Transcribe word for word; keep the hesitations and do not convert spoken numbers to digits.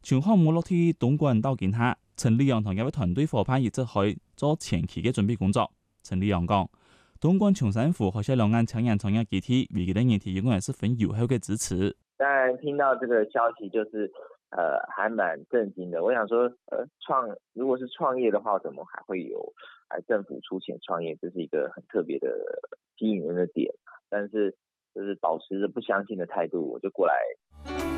全項目落地東莞到今下，陳立陽同一位團隊伙伴一直去做前期嘅準備工作。陳立陽講，東莞長山湖海峽兩岸青年創業基地，未來的年底應該係十分有效嘅支持。 當然聽到這個消息，就是，呃，還蠻震驚的。我想說，呃，創如果是創業的話，怎麼還會有，呃，政府出錢創業，這是一個很特別的吸引人的點。但是，就是保持着不相信的態度，我就過來。